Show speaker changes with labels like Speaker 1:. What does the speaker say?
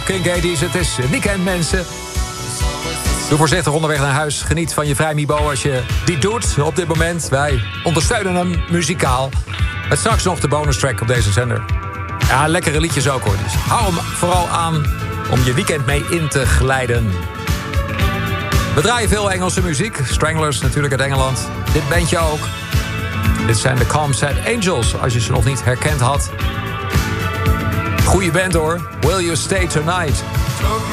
Speaker 1: King Gadies. Het is weekend, mensen. Doe voorzichtig onderweg naar huis. Geniet van je vrij Mibo als je die doet op dit moment. Wij ondersteunen hem muzikaal. Met straks nog de bonus track op deze zender. Ja, lekkere liedjes ook hoor. Dus hou hem vooral aan om je weekend mee in te glijden. We draaien veel Engelse muziek. Stranglers natuurlijk uit Engeland. Dit bandje ook. Dit zijn de Calm Set Angels, als je ze nog niet herkend had. Goeie band hoor. Will You Stay Tonight?